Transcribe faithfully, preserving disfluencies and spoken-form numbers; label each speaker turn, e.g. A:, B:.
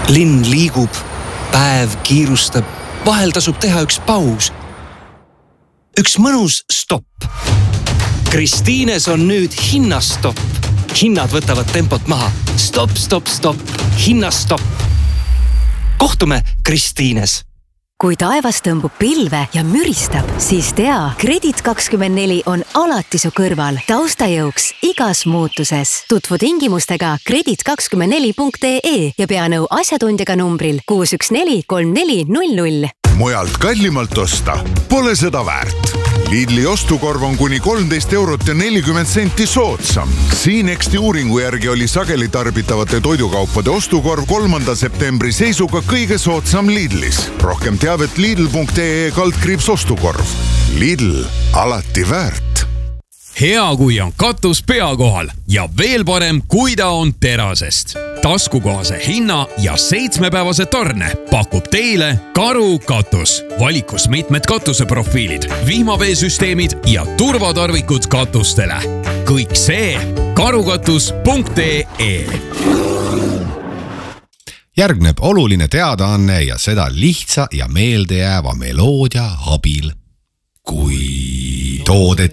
A: Linn liigub, päev kiirustab, vahel tasub teha üks paus. Üks mõnus stopp. Kristiines on nüüd hinnastopp. Hinnad võtavad tempot maha. Stop, stop, stop. Hinnastopp. Kohtume Kristiines.
B: Kui taevas tõmbub pilve ja müristab, siis tea, Kredit kakskümmend neli on alati su kõrval. Taustajõuks igas muutuses. Tutvu tingimustega kredit kakskümmend neli punkt ee ja pea nõu asjatundjaga numbril kuus üks neli kolm neli null null.
C: Mujalt kallimalt osta pole seda väärt. Lidli ostukorv on kuni kolmteist eurot ja nelikümmend senti soodsam. Siinexti uuringu järgi oli sageli tarbitavate toidukaupade ostukorv kolmanda septembri seisuga kõige soodsam Lidlis. Rohkem teavet lidl punkt ee kaldkriips ostukorv. Lidl, alati väärt.
D: Hea, kui on katus pea kohal ja veel parem, kui ta on terasest. Taskukohase hinna ja seitsmepäevase tarne pakub teile Karu katus. Valikus mitmed katuseprofiilid, vihmaveesüsteemid ja turvatarvikud katustele. Kõik see karukatus punkt ee.
E: Järgneb oluline teadaanne ja seda lihtsa ja meeldejääva meloodia abil. Kui toodet